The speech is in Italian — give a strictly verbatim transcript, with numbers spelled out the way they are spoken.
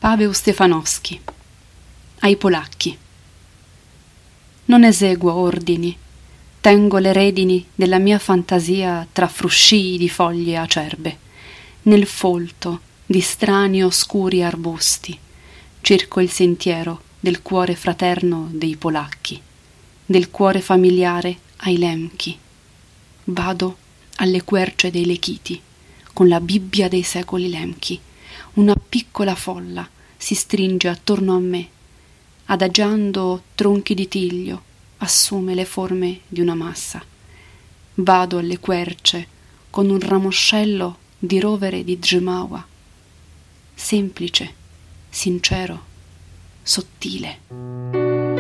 Paweł Stefanowski. Ai polacchi. Non eseguo ordini, tengo le redini della mia fantasia tra fruscii di foglie acerbe, nel folto di strani oscuri arbusti, cerco il sentiero del cuore fraterno dei polacchi, del cuore familiare ai lemchi. Vado alle querce dei lechiti, con la Bibbia dei secoli lemchi. Una piccola folla si stringe attorno a me, adagiando tronchi di tiglio, assume le forme di una massa. Vado alle querce con un ramoscello di rovere di Dżemawa, semplice, sincero, sottile.